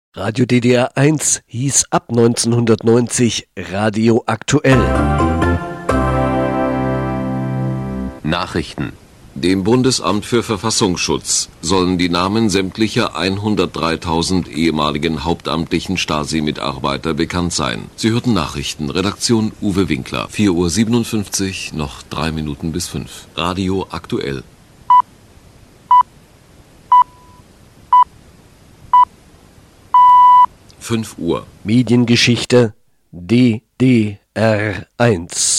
Radio DDR 1 hieß ab 1990 Radio Aktuell. Nachrichten. Dem Bundesamt für Verfassungsschutz sollen die Namen sämtlicher 103.000 ehemaligen hauptamtlichen Stasi-Mitarbeiter bekannt sein. Sie hörten Nachrichten. Redaktion Uwe Winkler. 4:57 Uhr, noch 3 Minuten bis 5. Radio Aktuell. (5 Uhr). Mediengeschichte DDR 1.